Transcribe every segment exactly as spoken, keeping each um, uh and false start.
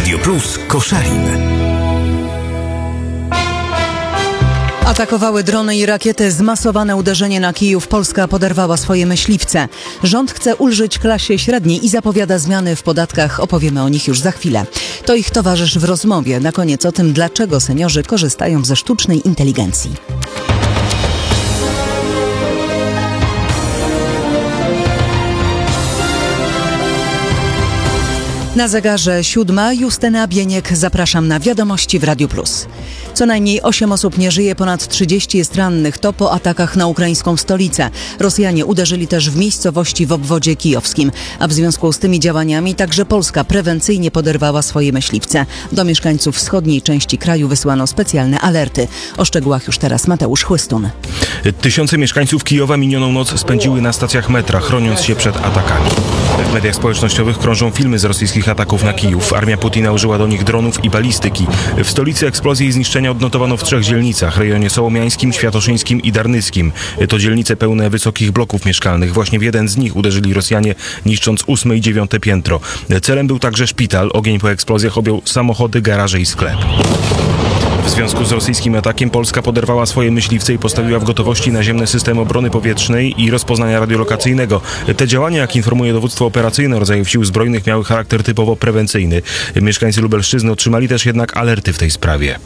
Radio Plus Koszalin. Atakowały drony i rakiety, zmasowane uderzenie na Kijów. Polska poderwała swoje myśliwce. Rząd chce ulżyć klasie średniej i zapowiada zmiany w podatkach. Opowiemy o nich już za chwilę. To ich towarzysz w rozmowie. Na koniec o tym, dlaczego seniorzy korzystają ze sztucznej inteligencji. Na zegarze siódma, Justyna Bieniek, zapraszam na wiadomości w Radiu Plus. Co najmniej osiem osób nie żyje, ponad trzydzieści jest rannych. To po atakach na ukraińską stolicę. Rosjanie uderzyli też w miejscowości w obwodzie kijowskim. A w związku z tymi działaniami także Polska prewencyjnie poderwała swoje myśliwce. Do mieszkańców wschodniej części kraju wysłano specjalne alerty. O szczegółach już teraz Mateusz Chłystun. Tysiące mieszkańców Kijowa minioną noc spędziły na stacjach metra, chroniąc się przed atakami. W mediach społecznościowych krążą filmy z rosyjskich ataków na Kijów. Armia Putina użyła do nich dronów i balistyki. W stolicy eksplozje i zniszczenia odnotowano w trzech dzielnicach: rejonie sołomiańskim, świętoszyńskim i darnyckim. To dzielnice pełne wysokich bloków mieszkalnych. Właśnie w jeden z nich uderzyli Rosjanie, niszcząc ósme i dziewiąte piętro. Celem był także szpital. Ogień po eksplozjach objął samochody, garaże i sklep. W związku z rosyjskim atakiem Polska poderwała swoje myśliwce i postawiła w gotowości naziemny system obrony powietrznej i rozpoznania radiolokacyjnego. Te działania, jak informuje dowództwo operacyjne rodzajów sił zbrojnych, miały charakter typowo prewencyjny. Mieszkańcy Lubelszczyzny otrzymali też jednak alerty w tej sprawie.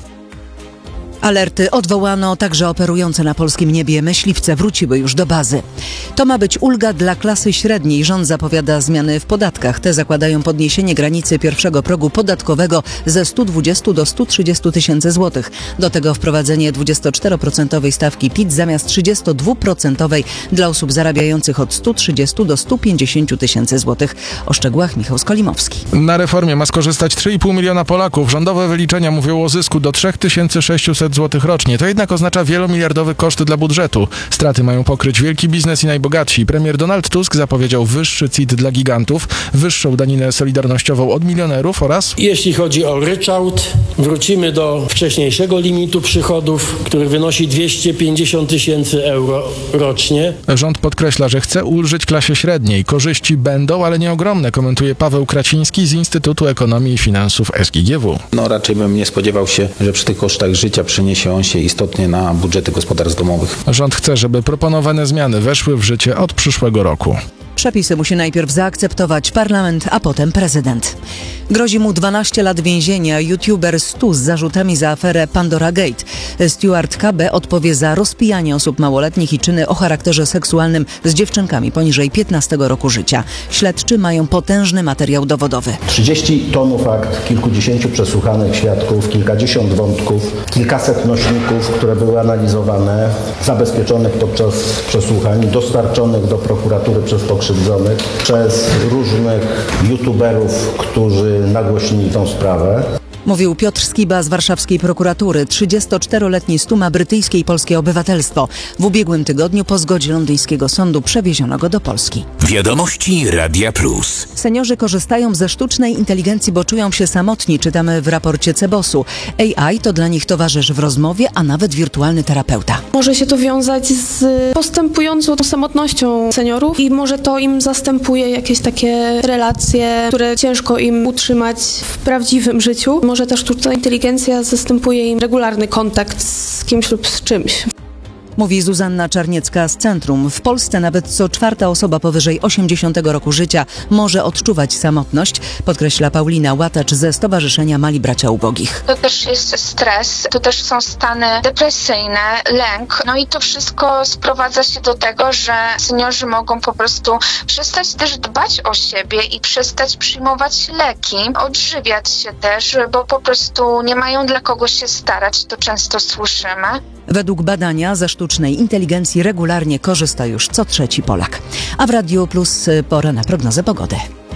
Alerty odwołano, także operujące na polskim niebie myśliwce wróciły już do bazy. To ma być ulga dla klasy średniej. Rząd zapowiada zmiany w podatkach. Te zakładają podniesienie granicy pierwszego progu podatkowego ze stu dwudziestu do stu trzydziestu tysięcy złotych. Do tego wprowadzenie dwudziestoczteroprocentowej stawki P I T zamiast trzydziestodwuprocentowej dla osób zarabiających od stu trzydziestu do stu pięćdziesięciu tysięcy złotych. O szczegółach Michał Skolimowski. Na reformie ma skorzystać trzy i pół miliona Polaków. Rządowe wyliczenia mówią o zysku do trzy tysiące sześćset złotych rocznie. To jednak oznacza wielomiliardowy koszt dla budżetu. Straty mają pokryć wielki biznes i najbogatsi. Premier Donald Tusk zapowiedział wyższy C I T dla gigantów, wyższą daninę solidarnościową od milionerów oraz... Jeśli chodzi o ryczałt, wrócimy do wcześniejszego limitu przychodów, który wynosi dwieście pięćdziesiąt tysięcy euro rocznie. Rząd podkreśla, że chce ulżyć klasie średniej. Korzyści będą, ale nie ogromne, komentuje Paweł Kraciński z Instytutu Ekonomii i Finansów S G G W. No raczej bym nie spodziewał się, że przy tych kosztach życia przyniesie on się istotnie na budżety gospodarstw domowych. Rząd chce, żeby proponowane zmiany weszły w życie od przyszłego roku. Przepisy musi najpierw zaakceptować parlament, a potem prezydent. Grozi mu dwanaście lat więzienia youtuber Stu z zarzutami za aferę Pandora Gate. Stuart K B odpowie za rozpijanie osób małoletnich i czyny o charakterze seksualnym z dziewczynkami poniżej piętnastego roku życia. Śledczy mają potężny materiał dowodowy. trzydzieści tomów akt, kilkudziesięciu przesłuchanych świadków, kilkadziesiąt wątków, kilkaset nośników, które były analizowane, zabezpieczonych podczas przesłuchań, dostarczonych do prokuratury przez pokrzywdzonych, przez różnych youtuberów, którzy nagłośnili tą sprawę. Mówił Piotr Skiba z warszawskiej prokuratury. trzydziestoczteroletni Stu ma brytyjskie i polskie obywatelstwo. W ubiegłym tygodniu po zgodzie londyńskiego sądu przewieziono go do Polski. Wiadomości Radia Plus. Seniorzy korzystają ze sztucznej inteligencji, bo czują się samotni, czytamy w raporcie Cebosu. A I to dla nich towarzysz w rozmowie, a nawet wirtualny terapeuta. Może się to wiązać z postępującą samotnością seniorów i może to im zastępuje jakieś takie relacje, które ciężko im utrzymać w prawdziwym życiu. Może też sztuczna inteligencja zastępuje im regularny kontakt z kimś lub z czymś. Mówi Zuzanna Czarniecka z Centrum. W Polsce nawet co czwarta osoba powyżej osiemdziesiątego roku życia może odczuwać samotność, podkreśla Paulina Łatacz ze Stowarzyszenia Mali Bracia Ubogich. To też jest stres, to też są stany depresyjne, lęk. No i to wszystko sprowadza się do tego, że seniorzy mogą po prostu przestać też dbać o siebie i przestać przyjmować leki, odżywiać się też, bo po prostu nie mają dla kogo się starać, to często słyszymy. Według badania ze sztucznej inteligencji regularnie korzysta już co trzeci Polak. A w Radiu Plus pora na prognozę pogody.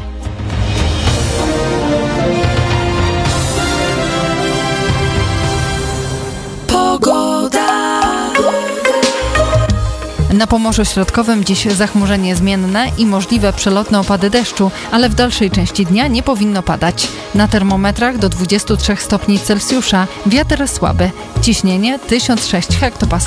Na Pomorzu Środkowym dziś zachmurzenie zmienne i możliwe przelotne opady deszczu, ale w dalszej części dnia nie powinno padać. Na termometrach do dwudziestu trzech stopni Celsjusza, wiatr słaby, ciśnienie tysiąc sześć hektopaskali.